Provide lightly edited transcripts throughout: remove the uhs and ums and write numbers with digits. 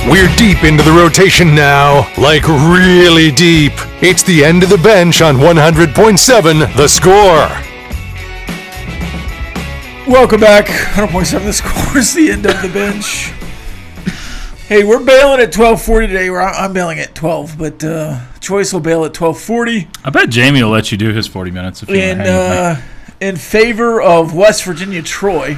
We're deep into the rotation now, like really deep. It's the end of the bench on 100.7 The Score. Welcome back. 100.7 The Score is the end of the bench. Hey, we're bailing at 12:40 today. I'm bailing at 12, but Choice will bail at 12:40. I bet Jamie will let you do his 40 minutes if you want to hang with me. In favor of West Virginia Troy.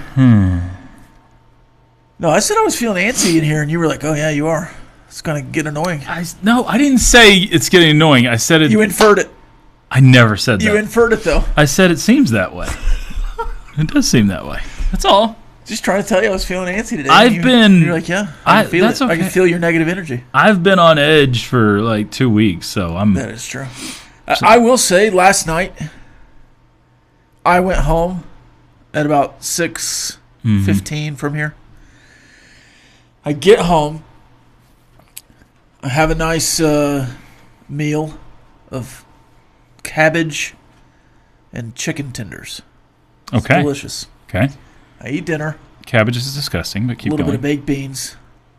No, I said I was feeling antsy in here, and you were like, oh, yeah, you are. It's going to get annoying. No, I didn't say it's getting annoying. I said it. You inferred it. I never said that. You inferred it, though. I said it seems that way. It does seem that way. That's all. Just trying to tell you I was feeling antsy today. You're like, yeah, I can feel it. Okay. I can feel your negative energy. I've been on edge for like 2 weeks, so I'm... That is true. I will say, last night, I went home at about 6:15 from here. I get home. I have a nice meal of cabbage and chicken tenders. It's okay. delicious. Okay. I eat dinner. Cabbage is disgusting, but keep going. A little bit of baked beans.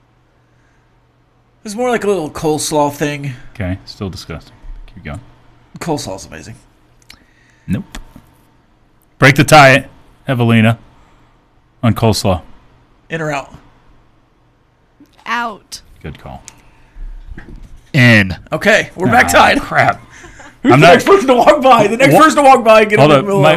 It's more like a little coleslaw thing. Okay, still disgusting. Keep going. Coleslaw's amazing. Nope. Break the tie, Evelina, on coleslaw. In or out? Out. Good call. In. Okay, we're back tied. Crap. Who's the next person to walk by? The next person to walk by, get Hold in up. the middle.